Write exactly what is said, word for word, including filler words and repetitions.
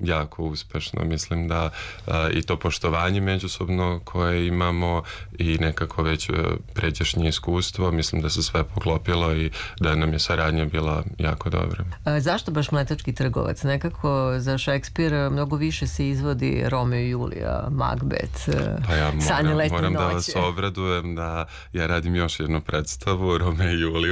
jako uspešno. Mislim da a, i to poštovanje međusobno koje imamo i nekako već pređašnje iskustvo, mislim da se sve poklopilo i da nam je saradnja bila jako dobra. A zašto baš Mletački trgovac? Nekako za Šekspira mnogo više se izvodi Romeo i Julija, Macbeth, pa ja Sanje moram, letnje moram noći. Da vas obradujem da ja radim još jednu predstavu, Romeo i Juliju.